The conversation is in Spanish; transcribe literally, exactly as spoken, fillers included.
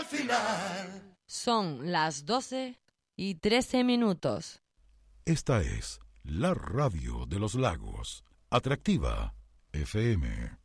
final. Son las doce y trece minutos. Esta es la radio de los lagos, Atractiva F M.